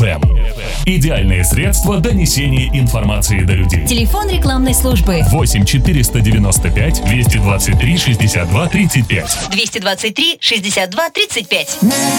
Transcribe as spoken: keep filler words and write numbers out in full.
эф эм. Идеальное средство донесения информации до людей. Телефон рекламной службы восемь четыреста девяносто пять двести двадцать три шестьдесят два тридцать пять. двести двадцать три шестьдесят два тридцать пять.